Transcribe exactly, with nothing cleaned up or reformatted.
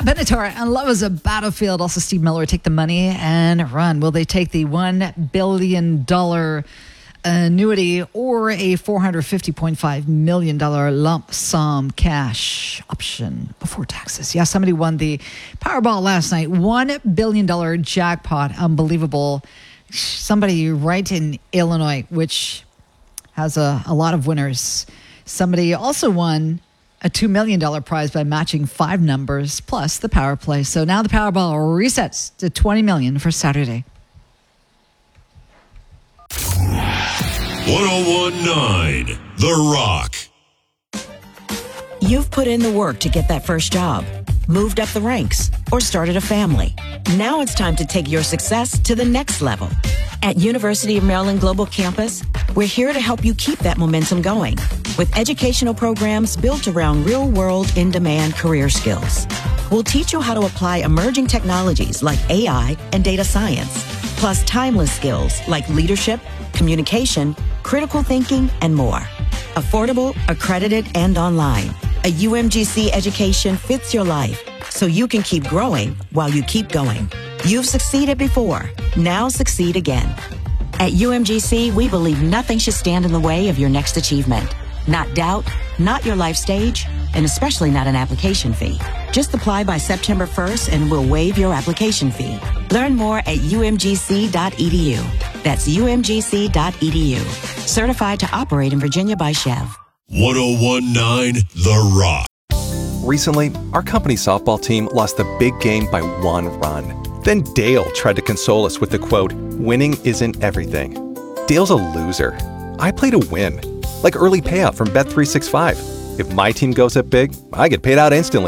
Benatar and Love is a Battlefield. Also, Steve Miller, Take the Money and Run. Will they take the one billion dollars annuity or a four hundred fifty point five million dollars lump sum cash option before taxes? Yeah, somebody won the Powerball last night. one billion dollars jackpot. Unbelievable. Somebody right in Illinois, which has a, a lot of winners. Somebody also won a two million dollars prize by matching five numbers plus the power play. So now the Powerball resets to twenty million dollars for Saturday. one oh one point nine The Rock. You've put in the work to get that first job, moved up the ranks, or started a family. Now it's time to take your success to the next level. At University of Maryland Global Campus, we're here to help you keep that momentum going with educational programs built around real-world, in-demand career skills. We'll teach you how to apply emerging technologies like A I and data science, plus timeless skills like leadership, communication, critical thinking, and more. Affordable, accredited, and online. A U M G C education fits your life so you can keep growing while you keep going. You've succeeded before. Now succeed again. At U M G C, we believe nothing should stand in the way of your next achievement. Not doubt, not your life stage, and especially not an application fee. Just apply by September first and we'll waive your application fee. Learn more at U M G C dot E D U. That's U M G C dot E D U. Certified to operate in Virginia by Chev. one oh one point nine The Rock. Recently, our company softball team lost the big game by one run. Then Dale tried to console us with the quote, "Winning isn't everything." Dale's a loser. I play to win. Like early payout from Bet three sixty-five. If my team goes up big, I get paid out instantly.